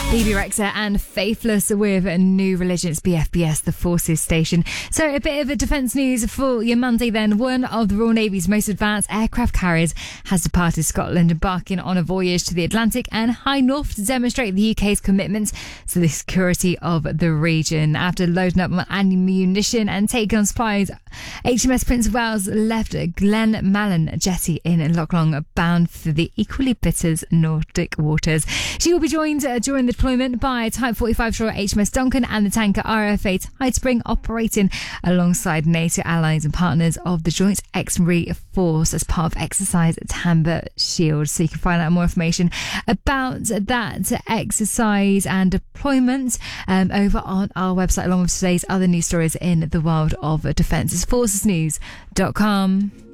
Bebe Rexha and Faithless with a New Religion. It's BFBS, the Forces Station. So a bit of a defence news for your Monday then. One of the Royal Navy's most advanced aircraft carriers has departed Scotland, embarking on a voyage to the Atlantic and High North to demonstrate the UK's commitment to the security of the region. After loading up on ammunition and taking on supplies, HMS Prince of Wales left Glenmallan jetty in Loch Long, bound for the equally bitter Nordic waters. She will be joined during the deployment by Type 45 Shore HMS Duncan and the tanker RFA Tidespring, operating alongside NATO allies and partners of the Joint Ex-Marine Force as part of Exercise Tamber Shield. So you can find out more information about that exercise and deployment over on our website, along with today's other news stories in the world of defence. It's forcesnews.com.